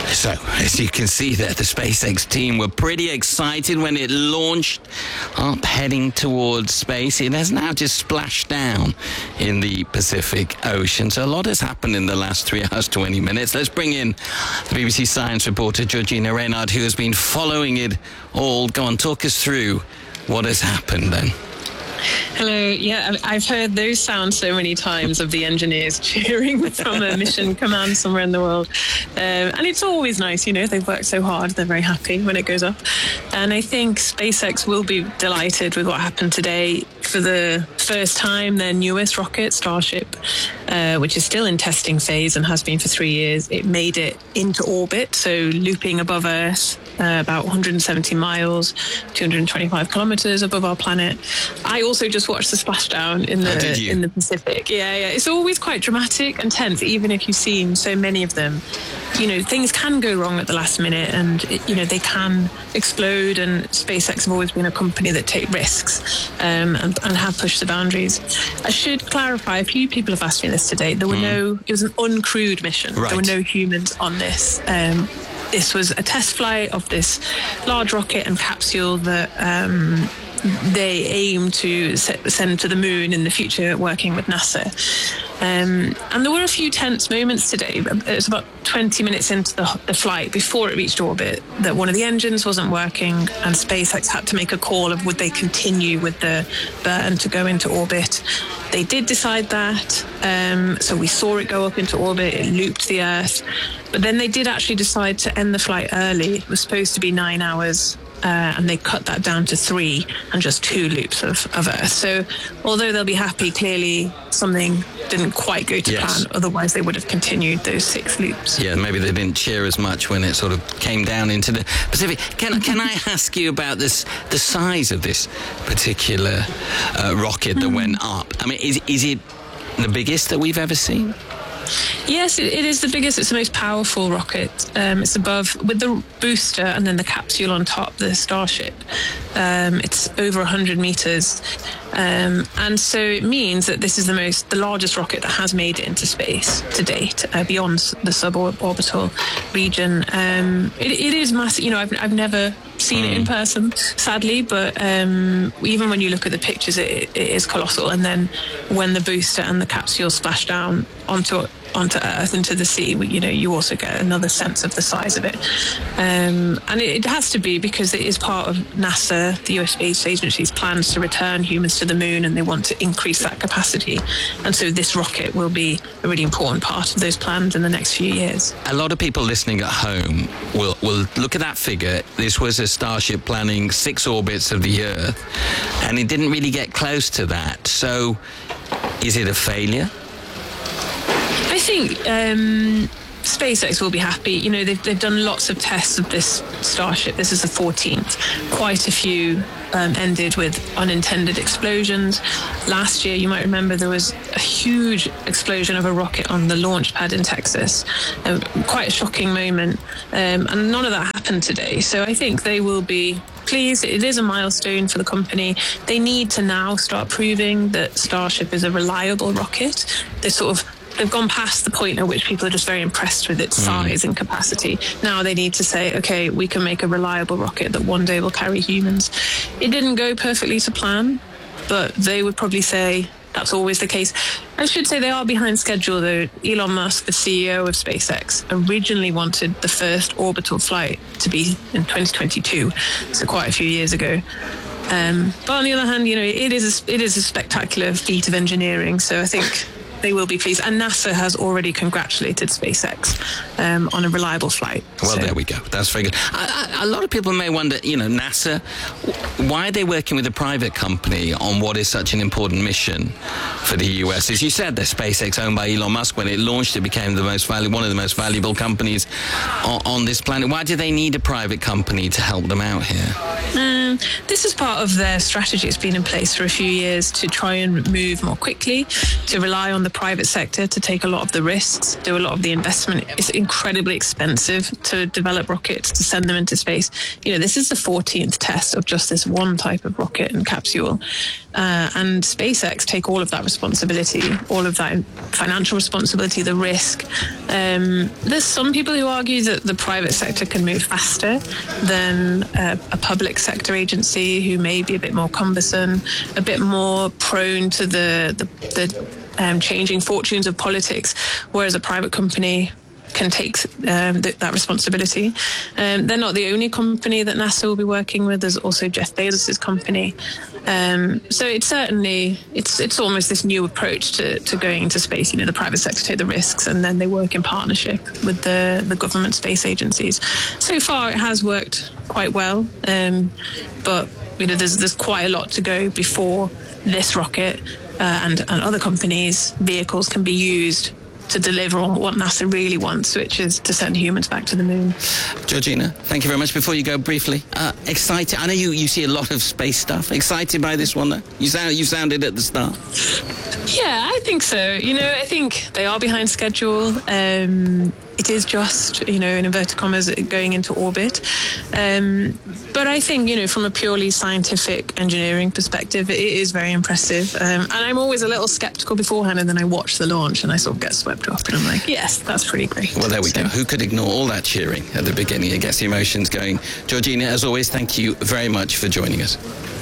So, as you can see there, the SpaceX team were pretty excited when it launched up, heading towards space. It has now just splashed down in the Pacific Ocean. So a lot has happened in the last 3 hours, 20 minutes. Let's bring in the BBC Science reporter, Georgina Reynard, who has been following it all. Go on, talk us through what has happened then. Hello. Yeah, I've heard those sounds so many times of the engineers cheering from a mission command somewhere in the world. And it's always nice, you know, they've worked so hard. They're very happy when it goes up. And I think SpaceX will be delighted with what happened today. For the first time, their newest rocket, Starship, which is still in testing phase and has been for 3 years, it made it into orbit, so looping above Earth, about 170 miles, 225 kilometers above our planet. I also just watched the splashdown in the Pacific. Yeah. It's always quite dramatic and tense, even if you've seen so many of them. You know, things can go wrong at the last minute, and they can explode. And SpaceX have always been a company that take risks and have pushed the boundaries. I should clarify, a few people have asked me this today. There were it was an uncrewed mission. Right. There were no humans on this. This was a test flight of this large rocket and capsule that they aim to send to the moon in the future, working with NASA. And there were a few tense moments today. It was about 20 minutes into the flight, before it reached orbit, that one of the engines wasn't working, and SpaceX had to make a call of would they continue with the burn to go into orbit. They did decide that, so we saw it go up into orbit. It looped the Earth, but then they did actually decide to end the flight early. It was supposed to be 9 hours. And they cut that down to 3 and just 2 loops of Earth. So although they'll be happy, clearly something didn't quite go to plan. Otherwise, they would have continued those 6 loops. Yeah, maybe they didn't cheer as much when it sort of came down into the Pacific. Can I ask you about the size of this particular rocket that went up? I mean, is it the biggest that we've ever seen? Yes, it is the biggest. It's the most powerful rocket. It's above, with the booster and then the capsule on top, the Starship. It's over 100 meters. And so it means that this is the largest rocket that has made it into space to date, beyond the suborbital region. It is massive. You know, I've never seen it in person, sadly, but even when you look at the pictures, it is colossal. And then when the booster and the capsule splash down onto Earth, into the sea, you also get another sense of the size of it. And it has to be, because it is part of NASA, the US Space Agency's plans to return humans to the moon, and they want to increase that capacity. And so this rocket will be a really important part of those plans in the next few years. A lot of people listening at home will look at that figure. This was a Starship planning 6 orbits of the Earth, and it didn't really get close to that. So is it a failure? I think SpaceX will be happy. You know, they've done lots of tests of this Starship. This is the 14th. Quite a few ended with unintended explosions. Last year, you might remember, there was a huge explosion of a rocket on the launch pad in Texas. Quite a shocking moment. And none of that happened today. So I think they will be pleased. It is a milestone for the company. They need to now start proving that Starship is a reliable rocket. They've gone past the point at which people are just very impressed with its size and capacity. Now they need to say, okay, we can make a reliable rocket that one day will carry humans. It didn't go perfectly to plan, but they would probably say that's always the case. I should say they are behind schedule, though. Elon Musk, the CEO of SpaceX, originally wanted the first orbital flight to be in 2022, so quite a few years ago. But on the other hand, it is a spectacular feat of engineering, so I think they will be pleased. And NASA has already congratulated SpaceX on a reliable flight. Well, there we go. That's very good. A lot of people may wonder, NASA, why are they working with a private company on what is such an important mission for the US? As you said, they're SpaceX, owned by Elon Musk. When it launched, it became one of the most valuable companies on this planet. Why do they need a private company to help them out here? This is part of their strategy. It's been in place for a few years to try and move more quickly, to rely on the private sector to take a lot of the risks, do a lot of the investment. It's incredibly expensive to develop rockets, to send them into space. This is the 14th test of just this one type of rocket and capsule. And SpaceX take all of that responsibility, all of that financial responsibility, the risk. There's some people who argue that the private sector can move faster than a public sector agency who may be a bit more cumbersome, a bit more prone to the changing fortunes of politics, whereas a private company can take that responsibility. They're not the only company that NASA will be working with. There's also Jeff Bezos' company. So it's almost this new approach to going into space. The private sector take the risks, and then they work in partnership with the government space agencies. So far, it has worked quite well, but there's quite a lot to go before this rocket and other companies' vehicles can be used to deliver on what NASA really wants, which is to send humans back to the moon. Georgina, thank you very much. Before you go, briefly, excited? I know you see a lot of space stuff. Excited by this one, though? You sounded at the start. Yeah, I think so. I think they are behind schedule. It is just, in inverted commas, going into orbit. But I think, from a purely scientific engineering perspective, it is very impressive. And I'm always a little skeptical beforehand, and then I watch the launch and I sort of get swept up, and I'm like, yes, that's pretty great. Well, there we go. Who could ignore all that cheering at the beginning? It gets the emotions going. Georgina, as always, thank you very much for joining us.